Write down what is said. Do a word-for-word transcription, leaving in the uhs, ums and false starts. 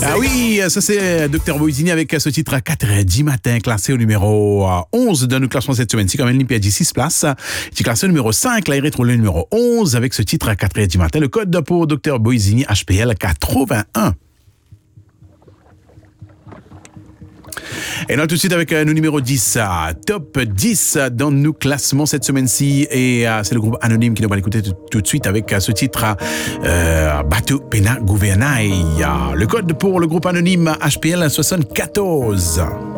Ah oui, ça c'est Docteur Boisini avec ce titre à quatre heures du matin, classé au numéro onze de nos classements cette semaine-ci, quand même, il perd six places. Il est classé au numéro cinq, là il retrouve le numéro onze avec ce titre à quatre heures du matin. Le code pour Docteur Boisini, H P L quatre-vingt-un. Et là, tout de suite avec euh, nos numéro dix, euh, top dix dans nos classements cette semaine-ci. Et euh, c'est le groupe Anonyme qui nous va l'écouter tout, tout de suite avec euh, ce titre euh, Batu Pena Gouvernail. Le code pour le groupe Anonyme H P L soixante-quatorze.